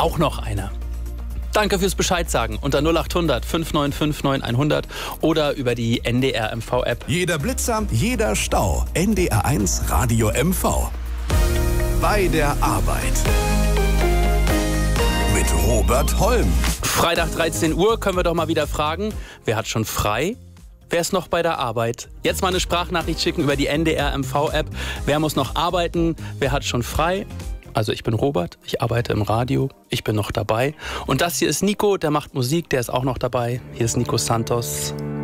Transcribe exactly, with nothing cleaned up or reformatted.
auch noch einer. Danke fürs Bescheid sagen unter null acht hundert fünf neun fünf neun hundert oder über die N D R M V-App. Jeder Blitzer, jeder Stau. N D R eins Radio M V. Bei der Arbeit. Mit Robert Holm. Freitag dreizehn Uhr können wir doch mal wieder fragen, wer hat schon frei? Wer ist noch bei der Arbeit? Jetzt mal eine Sprachnachricht schicken über die N D R M V-App. Wer muss noch arbeiten? Wer hat schon frei? Also ich bin Robert, ich arbeite im Radio, ich bin noch dabei. Und das hier ist Nico, der macht Musik, der ist auch noch dabei. Hier ist Nico Santos.